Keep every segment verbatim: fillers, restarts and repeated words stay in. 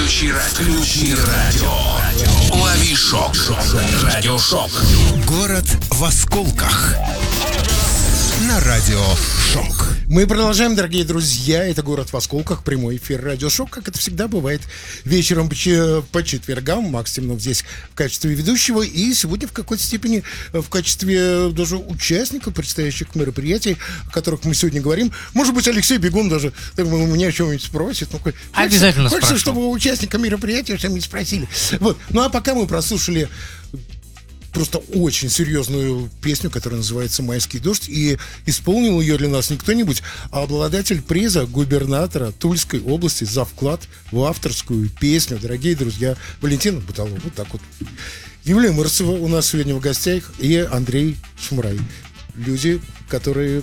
Включи, включи радио. Лови шок. Радиошок. Город в осколках. На радио Шок. Мы продолжаем, дорогие друзья. Это «Город в осколках», прямой эфир радиошок, как это всегда бывает вечером по четвергам. Макс Темнов здесь в качестве ведущего, и сегодня в какой-то степени в качестве даже участника предстоящих мероприятий, о которых мы сегодня говорим. Может быть, Алексей Бегун даже так, у меня о чем-нибудь спросит. Ну, Обязательно хочется, спрошу. чтобы участника мероприятия что-нибудь спросили. Вот. Ну а пока мы прослушали просто очень серьезную песню, которая называется «Майский дождь», и исполнил ее для нас не кто-нибудь, а обладатель приза губернатора Тульской области за вклад в авторскую песню. Дорогие друзья, Валентина Буталова. Вот так вот. Юлия Мырцева у нас сегодня в гостях и Андрей Шмрай. Люди, которые...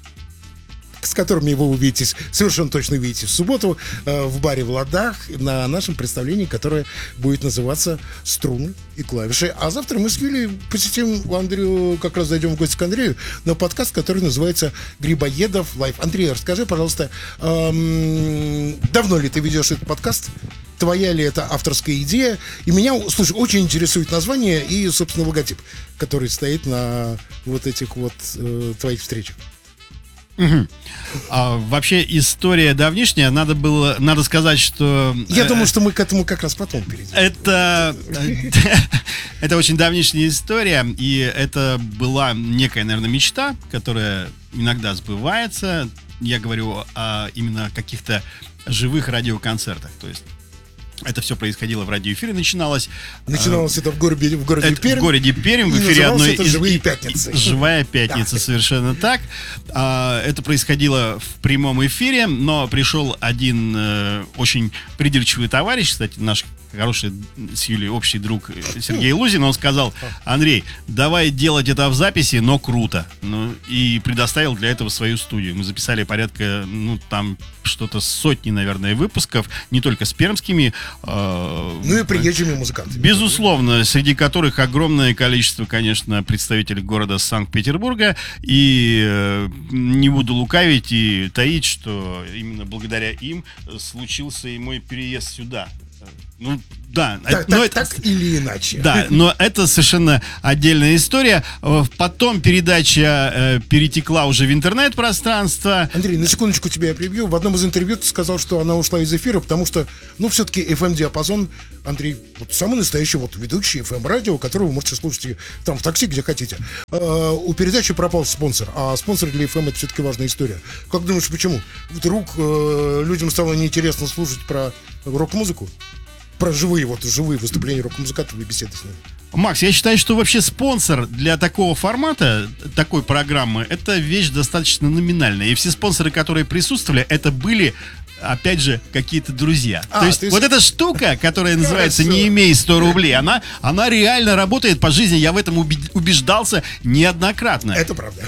с которыми вы увидите, совершенно точно увидите в субботу э, в баре в Ладах на нашем представлении, которое будет называться «Струны и клавиши». А завтра мы с Юлей посетим Андрею, как раз зайдем в гости к Андрею на подкаст, который называется «Грибоедов лайв». Андрей, расскажи, пожалуйста, эм, давно ли ты ведешь этот подкаст? Твоя ли это авторская идея? И меня, слушай, очень интересует название и, собственно, логотип, который стоит на вот этих вот э, твоих встречах. Угу. А, вообще история давнишняя. Надо было, надо сказать, что Я э, думаю, что мы к этому как раз потом перейдем. Это это очень давнишняя история, и это была некая, наверное, мечта, которая иногда сбывается. Я говорю о именно каких-то живых радиоконцертах, то есть. Это все происходило в радиоэфире, начиналось. Начиналось э, это в городе, в городе это Пермь. В городе Пермь, в И эфире одной это из... «Живые пятницы». Живая пятница, да. Совершенно так. А, это происходило в прямом эфире, но пришел один э, очень придирчивый товарищ, кстати, наш хороший с Юлей общий друг Сергей Лузин, он сказал: Андрей, давай делать это в записи, но круто. Ну, и предоставил для этого свою студию. Мы записали порядка, ну, там, что-то сотни, наверное, выпусков, не только с пермскими. Э, ну и приезжими музыкантами. Безусловно, среди которых огромное количество, конечно, представителей города Санкт-Петербурга. И э, не буду лукавить и таить, что именно благодаря им случился и мой переезд сюда. Ну, да. Так, но так, это, так или иначе. Да, но это совершенно отдельная история. Потом передача э, перетекла уже в интернет-пространство. Андрей, на секундочку тебя я прибью. В одном из интервью ты сказал, что она ушла из эфира, потому что, ну, все-таки эф эм-диапазон, Андрей, вот самый настоящий вот ведущий эф эм-радио, которого вы можете слушать и там в такси, где хотите. Э, у передачи пропал спонсор, а спонсор для эф эм — это все-таки важная история. Как думаешь, почему? Вдруг э, людям стало неинтересно слушать про рок-музыку? Про живые, вот живые выступления рок-музыкантов и беседы с ними. Макс, я считаю, что вообще спонсор для такого формата, такой программы, это вещь достаточно номинальная. И все спонсоры, которые присутствовали, это были, опять же, какие-то друзья. А, то есть вот с... эта штука, которая называется «Не имей сто рублей», она, она реально работает по жизни. Я в этом убеждался неоднократно. Это правда.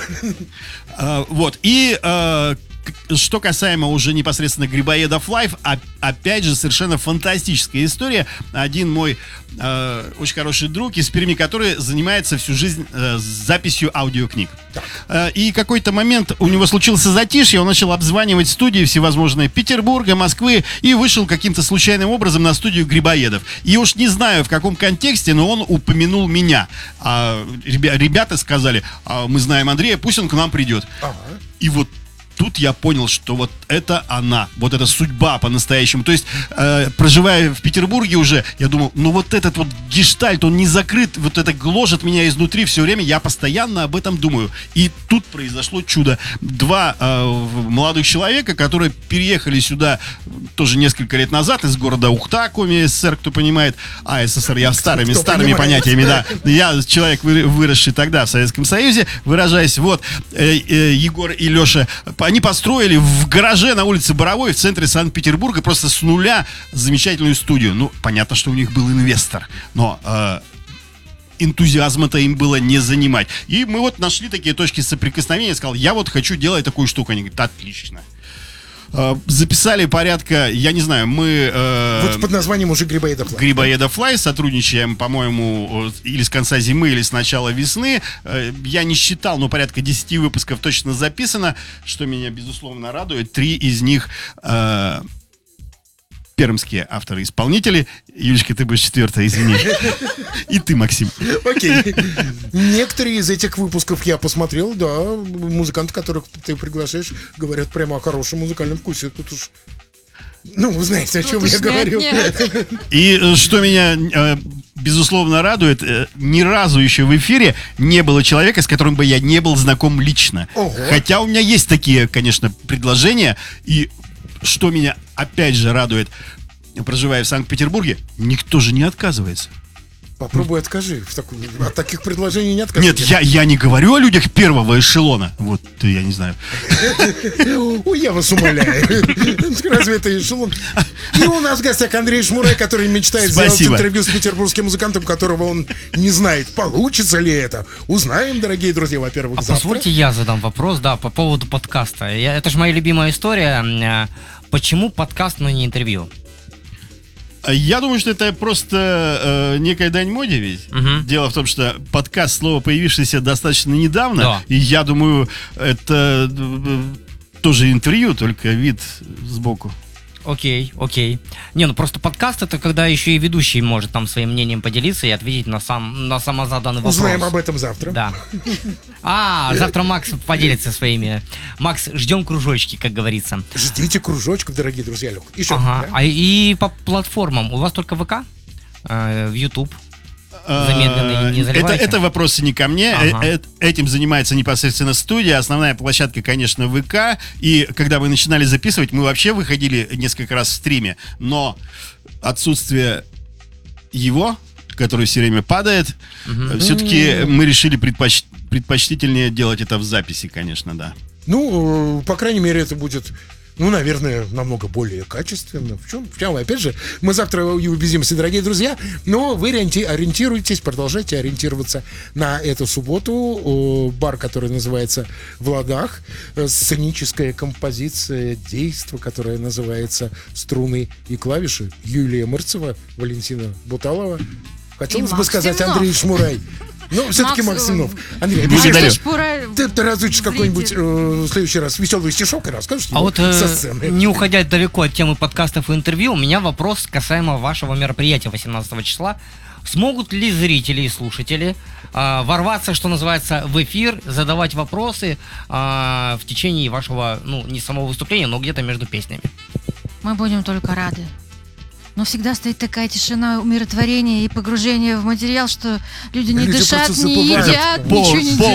А, вот. И... А, что касаемо уже непосредственно Грибоедов лайв, а, опять же, совершенно фантастическая история. Один мой э, очень хороший друг из Перми, который занимается всю жизнь э, записью аудиокниг. Э, и какой-то момент у него случился затишье, он начал обзванивать студии всевозможные Петербурга, Москвы, и вышел каким-то случайным образом на студию Грибоедов. И уж не знаю, в каком контексте, но он упомянул меня. А, ребята сказали: а, мы знаем Андрея, пусть он к нам придет. Ага. И вот тут я понял, что вот это она, вот эта судьба по-настоящему. То есть, э, проживая в Петербурге уже, я думал, ну вот этот вот гештальт, он не закрыт, вот это гложет меня изнутри все время, я постоянно об этом думаю. И тут произошло чудо. Два э, молодых человека, которые переехали сюда тоже несколько лет назад из города Ухта, Коми СССР, кто понимает, а СССР я старыми, кто старыми понимает. Понятиями, да. Я человек, выросший тогда в Советском Союзе, выражаясь, вот, э, э, Егор и Леша, они построили в гараже на улице Боровой в центре Санкт-Петербурга просто с нуля замечательную студию. Ну, понятно, что у них был инвестор, но э, энтузиазма-то им было не занимать. И мы вот нашли такие точки соприкосновения. Сказал, я вот хочу делать такую штуку. Они говорят, отлично. Записали порядка, я не знаю, мы... Э, вот под названием уже Грибоедов лайв. Грибоедов лайв, сотрудничаем, по-моему, или с конца зимы, или с начала весны. Я не считал, но порядка десять выпусков точно записано, что меня, безусловно, радует. Три из них... Э, пермские авторы-исполнители. Юлечка, ты будешь четвертая, извини. И ты, Максим. Окей. Некоторые из этих выпусков я посмотрел, да. Музыканты, которых ты приглашаешь, говорят прямо о хорошем музыкальном вкусе. Тут уж... Ну, вы знаете, о чем Тут я уж говорю. нет, нет. И э, что меня, э, безусловно, радует, э, ни разу еще в эфире не было человека, с которым бы я не был знаком лично. Ого. Хотя у меня есть такие, конечно, предложения. И что меня опять же радует, проживая в Санкт-Петербурге, никто же не отказывается. Попробуй откажи. В такую- От таких предложений не откажи. Нет, я, я не говорю о людях первого эшелона. Вот, я не знаю. Ой, я вас умоляю. Разве это эшелон? И у нас в гостях Андрей Шмурай, который мечтает Спасибо. сделать интервью с петербургским музыкантом, которого он не знает. Получится ли это? Узнаем, дорогие друзья, во-первых, А завтра. позвольте я задам вопрос, да, по поводу подкаста. Я, это же моя любимая история. Э, Почему подкаст, но не интервью? Я думаю, что это просто э, некая дань моде ведь. Мгм. Дело в том, что подкаст, слово, появившееся достаточно недавно. Да. И я думаю, это э, тоже интервью, только вид сбоку. Окей, окей. Не, ну просто подкаст это когда еще и ведущий может там своим мнением поделиться и ответить на сам на самозаданный вопрос. Узнаем об этом завтра. Да. А, завтра Макс поделится своими. Макс, ждем кружочки, как говорится. Ждите кружочков, дорогие друзья. Лёх. Еще. Ага. да? А и по платформам у вас только ВК? Э, в YouTube? Замедленный, не это, заливайте? это вопросы не ко мне. Ага. Э- э- Этим занимается непосредственно студия. Основная площадка, конечно, ВК. И когда мы начинали записывать, мы вообще выходили несколько раз в стриме. Но отсутствие его, который все время падает, все-таки мы решили предпоч- предпочтительнее делать это в записи, конечно, да. Ну, э, по крайней мере, это будет, ну, наверное, намного более качественно. В чем? В чем? Опять же, мы завтра и убедимся, дорогие друзья. Но вы ориенти- ориентируйтесь, продолжайте ориентироваться на эту субботу. О, бар, который называется «В ладах». Э, Сценическая композиция, действо, которое называется «Струны и клавиши». Юлия Мырцева, Валентина Буталова. Хотелось И бы сказать Максимов. Андрей Шмурай. Ну, все-таки Макс, Максимов. Андрей, Благодарю. обещаешь, Шпура- ты, ты разучишь какой-нибудь Зритель. э, в следующий раз веселый стишок и расскажешь А его вот э, со сцены. не уходя далеко от темы подкастов и интервью, у меня вопрос касаемо вашего мероприятия восемнадцатого числа. Смогут ли зрители и слушатели э, ворваться, что называется, в эфир, задавать вопросы э, в течение вашего, ну, не самого выступления, но где-то между песнями? Мы будем только рады. Но всегда стоит такая тишина, умиротворение и погружение в материал, что люди не Люди дышат, просто не забывают. едят, Пол- ничего не пол-